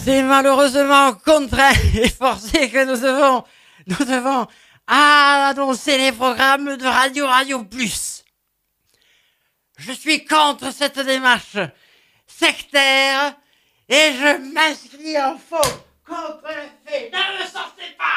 C'est malheureusement contraint et forcé que nous devons annoncer les programmes de Radio Plus. Je suis contre cette démarche sectaire et je m'inscris en faux contre le fait. Ne me sortez pas!